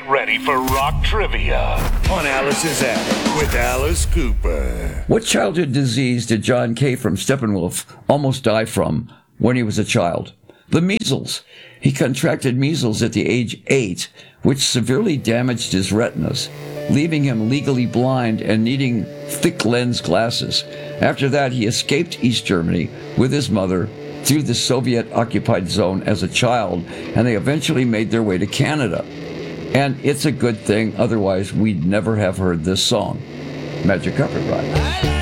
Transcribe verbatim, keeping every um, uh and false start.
Get ready for rock trivia on Alice's Attic with Alice Cooper. What childhood disease did John Kay from Steppenwolf almost die from when he was a child? The measles. He contracted measles at the age eight, which severely damaged his retinas, leaving him legally blind and needing thick lens glasses. After that, he escaped East Germany with his mother through the Soviet-occupied zone as a child, and they eventually made their way to Canada. And it's a good thing, otherwise we'd never have heard this song. Magic Carpet Ride.